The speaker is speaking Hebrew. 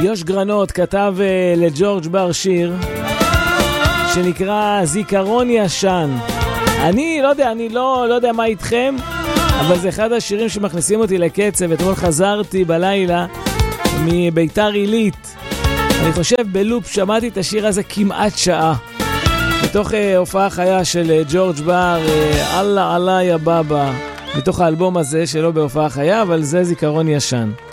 יוש גרנות כתב לג'ורג' בר שיר שנקרא זיכרון ישן. אני לא יודע מה איתכם, אבל זה אחד השירים שמכניסים אותי לקצב. אתמול חזרתי בלילה מביתר עילית, אני חושב בלופ שמעתי את השיר הזה כמעט שעה, מתוך הופעה חיה של ג'ורג' בר, אללה אללה יא בבא, מתוך האלבום הזה שלו בהופעה חיה, אבל זה זיכרון ישן.